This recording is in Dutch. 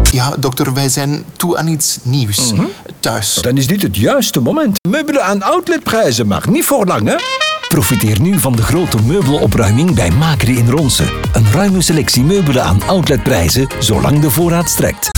Ja, dokter, wij zijn toe aan iets nieuws. Thuis. Dan is dit het juiste moment. Meubelen aan outletprijzen, maar niet voor lang, hè? Profiteer nu van de grote meubelopruiming bij Makri in Ronse. Een ruime selectie meubelen aan outletprijzen, zolang de voorraad strekt.